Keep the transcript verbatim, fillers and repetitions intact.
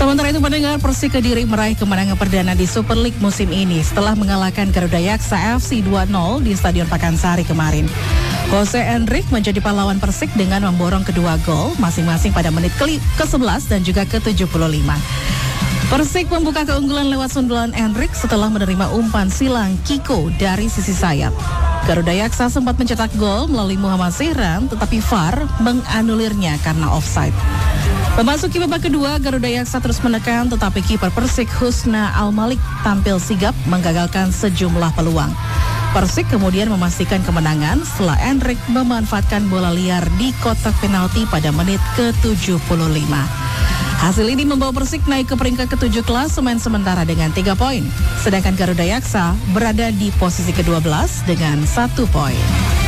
Sementara itu pendengar, Persik Kediri meraih kemenangan perdana di Super League musim ini setelah mengalahkan Garuda Yaksa F C dua nol di Stadion Pakansari kemarin. Jose Enrique menjadi pahlawan Persik dengan memborong kedua gol masing-masing pada menit ke sebelas dan juga ke tujuh puluh lima. Persik membuka keunggulan lewat sundulan Enrique setelah menerima umpan silang Kiko dari sisi sayap. Garuda Yaksa sempat mencetak gol melalui Muhammad Sehran, tetapi V A R menganulirnya karena offside. Memasuki babak kedua, Garuda Yaksa terus menekan, tetapi kiper Persik Husna Al-Malik tampil sigap menggagalkan sejumlah peluang. Persik kemudian memastikan kemenangan setelah Enrique memanfaatkan bola liar di kotak penalti pada menit ke tujuh puluh lima. Hasil ini membawa Persik naik ke peringkat ketujuh klasemen sementara dengan tiga poin. Sedangkan Garuda Yaksa berada di posisi kedua belas dengan satu poin.